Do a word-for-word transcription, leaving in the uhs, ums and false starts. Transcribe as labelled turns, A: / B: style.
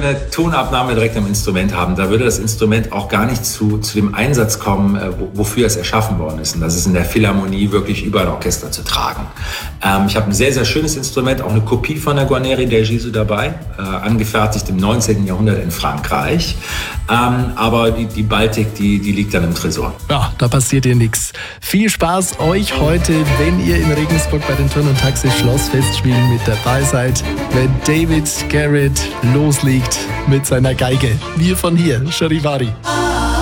A: eine Tonabnahme direkt am Instrument haben, da würde das Instrument auch gar nicht zu, zu dem Einsatz kommen, äh, wofür es erschaffen worden ist. Und das ist in der Philharmonie wirklich über ein Orchester zu tragen. Ähm, ich habe ein sehr, sehr schönes Instrument, auch eine Kopie von der Guarneri del Gesù dabei, äh, angefertigt im neunzehnten Jahrhundert in Frankreich. Ähm, aber die, die Baltik, die, die liegt dann im Tresor.
B: Ja, da passiert dir nichts. Viel Spaß euch heute, wenn ihr in Regensburg bei den Turn- und Taxis-Schlossfestspielen mit dabei seid, wenn David Garrett loslegt mit seiner Geige. Wir von hier, Charivari.